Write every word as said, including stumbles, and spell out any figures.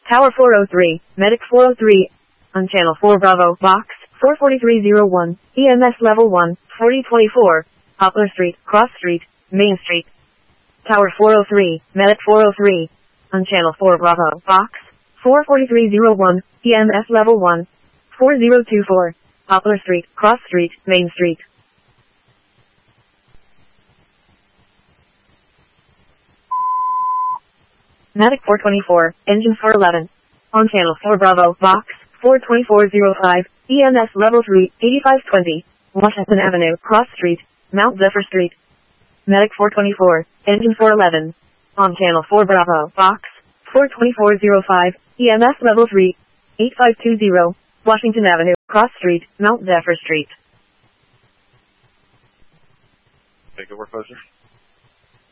Tower four oh three, Medic four oh three, on Channel four Bravo, Box four forty-three oh one, E M S Level one, forty twenty-four, Poplar Street, Cross Street, Main Street. Tower four oh three, Medic four oh three, on Channel four Bravo, Box four forty-three oh one, E M S Level one, forty twenty-four, Poplar Street, Cross Street, Main Street. Medic four twenty-four, Engine four eleven, on Channel four Bravo, Box four twenty-four oh five, E M S Level three, eighty-five twenty, Washington Avenue, Cross Street, Mount Zephyr Street. Medic four twenty-four, Engine four eleven, on Channel four Bravo, Box four twenty-four oh five, E M S Level three, eighty-five twenty, Washington Avenue, Cross Street, Mount Zephyr Street. Take over, Poser.